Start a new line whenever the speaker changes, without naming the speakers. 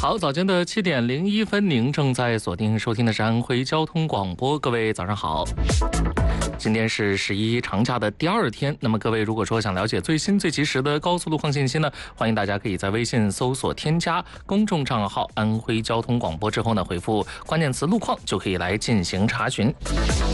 好，早间的7:01，您正在锁定收听的是安徽交通广播。各位早上好，今天是11长假的第2天。那么各位如果说想了解最新最及时的高速路况信息呢，欢迎大家可以在微信搜索添加公众账号安徽交通广播之后呢，回复关键词路况就可以来进行查询。